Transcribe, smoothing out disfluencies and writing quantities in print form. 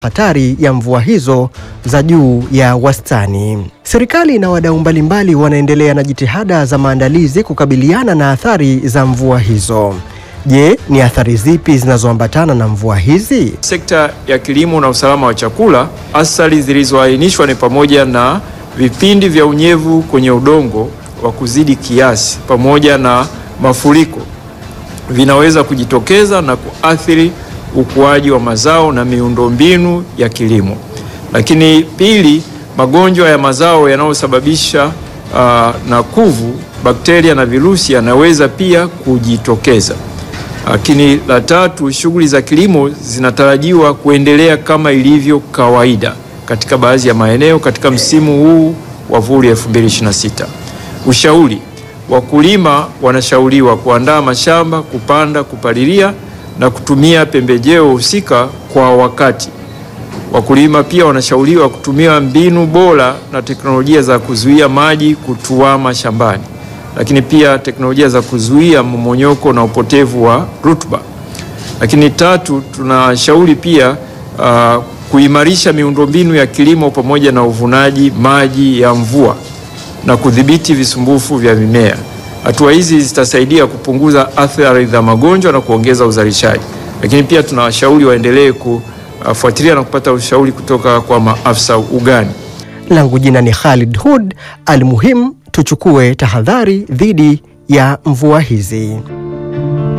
hatari ya mvua hizo za juu ya wastani. Serikali na wadau mbalimbali wanaendelea na jitihada za maandalizi kukabiliana na athari za mvua hizo. Je, ni athari zipi zinazoambatana na mvua hizi? Sekta ya kilimo na usalama wa chakula, athari zilizoainishwa ni pamoja na vipindi vya unyevu kwenye udongo wa kuzidi kiasi pamoja na mafuriko vinaweza kujitokeza na kuathiri ukuaji wa mazao na miundombinu ya kilimo. Lakini pili, magonjwa ya mazao yanayosababisha na kuvu, bakteria na virusi yanaweza pia kujitokeza. Lakini la tatu, shughuli za kilimo zinatarajiwa kuendelea kama ilivyo kawaida katika baadhi ya maeneo katika msimu huu wa vuli 2026. Ushauri: wakulima wanashauriwa kuandaa mashamba, kupanda, kupalilia na kutumia pembejeo husika kwa wakati. Wakulima pia wanashauriwa kutumia mbinu bora na teknolojia za kuzuia maji kutuama shambani, lakini pia teknolojia za kuzuia mmomonyoko na upotevu wa rutuba. Lakini tatu, tunashauri pia kuimarisha miundombinu ya kilimo pamoja na uvunaji maji ya mvua na kudhibiti visumbufu vya mimea. Hatua hizi zitasaidia kupunguza athari za magonjwa na kuongeza uzalishaji. Lakini pia tunawashauri waendelee kufuatilia na kupata ushauri kutoka kwa maafisa ugani. Langu jina ni Khalid Hud. Almuhimu tuchukue tahadhari dhidi ya mvua hizi.